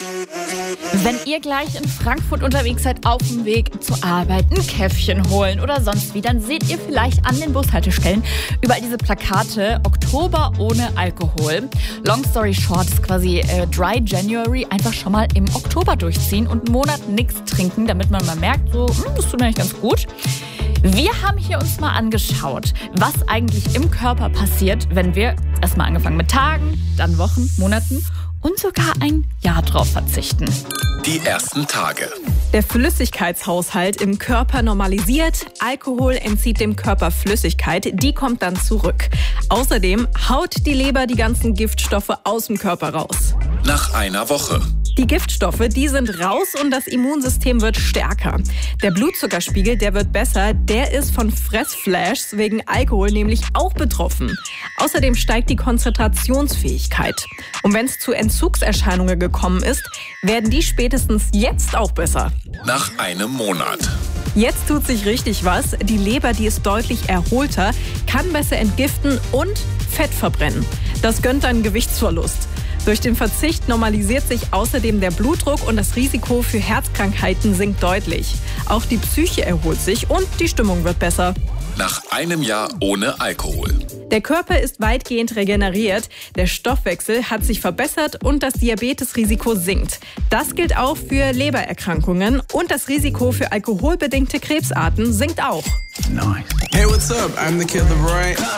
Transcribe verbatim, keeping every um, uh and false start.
Wenn ihr gleich in Frankfurt unterwegs seid, auf dem Weg zur Arbeit, ein Käffchen holen oder sonst wie, dann seht ihr vielleicht an den Bushaltestellen überall diese Plakate Oktober ohne Alkohol. Long story short ist quasi äh, Dry January, einfach schon mal im Oktober durchziehen und einen Monat nichts trinken, damit man mal merkt, so, hm, das tut mir eigentlich ganz gut. Wir haben hier uns mal angeschaut, was eigentlich im Körper passiert, wenn wir erstmal angefangen mit Tagen, dann Wochen, Monaten und sogar ein Jahr drauf verzichten. Die ersten Tage. Der Flüssigkeitshaushalt im Körper normalisiert. Alkohol entzieht dem Körper Flüssigkeit, die kommt dann zurück. Außerdem haut die Leber die ganzen Giftstoffe aus dem Körper raus. Nach einer Woche. Die Giftstoffe, die sind raus und das Immunsystem wird stärker. Der Blutzuckerspiegel, der wird besser, der ist von Fressflashs wegen Alkohol nämlich auch betroffen. Außerdem steigt die Konzentrationsfähigkeit. Und wenn es zu Entzugserscheinungen gekommen ist, werden die spätestens jetzt auch besser. Nach einem Monat. Jetzt tut sich richtig was. Die Leber, die ist deutlich erholter, kann besser entgiften und Fett verbrennen. Das gönnt dann Gewichtsverlust. Durch den Verzicht normalisiert sich außerdem der Blutdruck und das Risiko für Herzkrankheiten sinkt deutlich. Auch die Psyche erholt sich und die Stimmung wird besser. Nach einem Jahr ohne Alkohol. Der Körper ist weitgehend regeneriert, der Stoffwechsel hat sich verbessert und das Diabetesrisiko sinkt. Das gilt auch für Lebererkrankungen und das Risiko für alkoholbedingte Krebsarten sinkt auch. Nice. Hey, what's up? I'm the Kid Leroy.